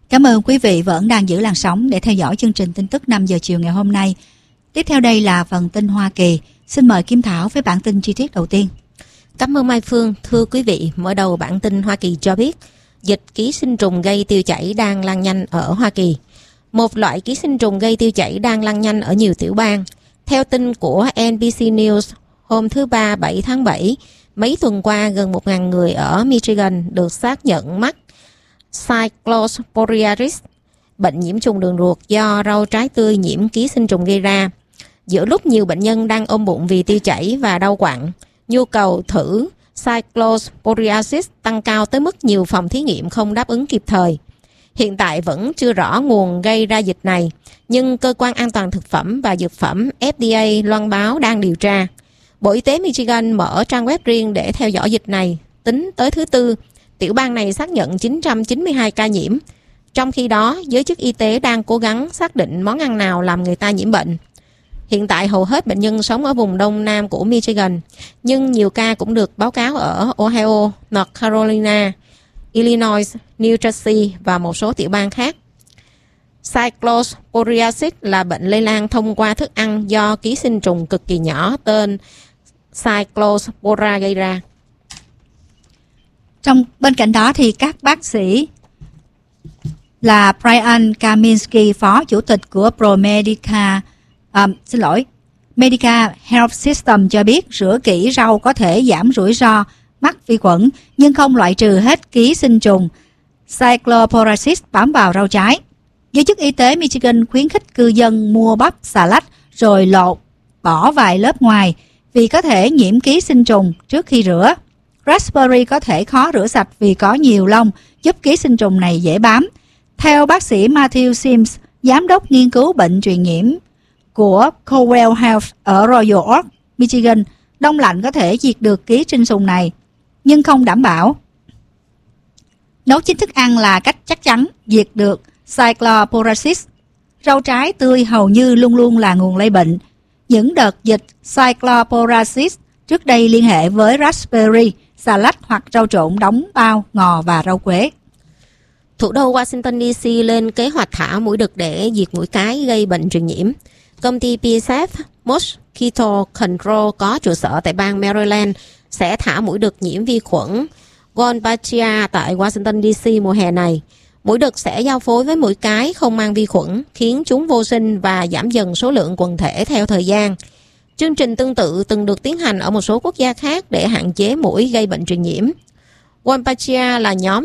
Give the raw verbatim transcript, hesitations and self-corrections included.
Cảm ơn quý vị vẫn đang giữ làn sóng để theo dõi chương trình tin tức năm giờ chiều ngày hôm nay. Tiếp theo đây là phần tin Hoa Kỳ. Xin mời Kim Thảo với bản tin chi tiết đầu tiên. Cảm ơn Mai Phương. Thưa quý vị, mở đầu bản tin Hoa Kỳ cho biết, dịch ký sinh trùng gây tiêu chảy đang lan nhanh ở Hoa Kỳ. Một loại ký sinh trùng gây tiêu chảy đang lan nhanh ở nhiều tiểu bang. Theo tin của en bê xê News, hôm thứ Ba bảy tháng bảy, mấy tuần qua gần một nghìn người ở Michigan được xác nhận mắc Cyclosporiasis, bệnh nhiễm trùng đường ruột do rau trái tươi nhiễm ký sinh trùng gây ra. Giữa lúc nhiều bệnh nhân đang ôm bụng vì tiêu chảy và đau quặn, nhu cầu thử Cyclosporiasis tăng cao tới mức nhiều phòng thí nghiệm không đáp ứng kịp thời. Hiện tại vẫn chưa rõ nguồn gây ra dịch này, nhưng Cơ quan An toàn Thực phẩm và Dược phẩm F D A loan báo đang điều tra. Bộ Y tế Michigan mở trang web riêng để theo dõi dịch này. Tính tới thứ Tư, tiểu bang này xác nhận chín trăm chín mươi hai ca nhiễm. Trong khi đó, giới chức y tế đang cố gắng xác định món ăn nào làm người ta nhiễm bệnh. Hiện tại hầu hết bệnh nhân sống ở vùng đông nam của Michigan, nhưng nhiều ca cũng được báo cáo ở Ohio, North Carolina, Illinois, New Jersey và một số tiểu bang khác. Cyclosporiasis là bệnh lây lan thông qua thức ăn do ký sinh trùng cực kỳ nhỏ tên Cyclospora gây ra. Trong bên cạnh đó thì các bác sĩ là Brian Kaminsky, phó chủ tịch của ProMedica, à, xin lỗi, Medica Health System cho biết rửa kỹ rau có thể giảm rủi ro mắc vi khuẩn, nhưng không loại trừ hết ký sinh trùng Cyclosporiasis bám vào rau trái. Giới chức y tế Michigan khuyến khích cư dân mua bắp xà lách rồi lột bỏ vài lớp ngoài vì có thể nhiễm ký sinh trùng trước khi rửa. Raspberry có thể khó rửa sạch vì có nhiều lông, giúp ký sinh trùng này dễ bám. Theo bác sĩ Matthew Sims, giám đốc nghiên cứu bệnh truyền nhiễm của Cowell Health ở Royal Oak, Michigan, đông lạnh có thể diệt được ký sinh trùng này, nhưng không đảm bảo. Nấu chín thức ăn là cách chắc chắn diệt được Cyclosporiasis. Rau trái tươi hầu như luôn luôn là nguồn lây bệnh. Những đợt dịch Cyclosporiasis trước đây liên hệ với raspberry, xà lách hoặc rau trộn đóng bao, ngò và rau quế. Thủ đô Washington D C lên kế hoạch thả muỗi đực để diệt muỗi cái gây bệnh truyền nhiễm. Công ty pê ét ép Mosquito Control có trụ sở tại bang Maryland sẽ thả muỗi đực nhiễm vi khuẩn Wolbachia tại Washington D C mùa hè này. Muỗi đực sẽ giao phối với muỗi cái không mang vi khuẩn, khiến chúng vô sinh và giảm dần số lượng quần thể theo thời gian. Chương trình tương tự từng được tiến hành ở một số quốc gia khác để hạn chế muỗi gây bệnh truyền nhiễm. Wolbachia là nhóm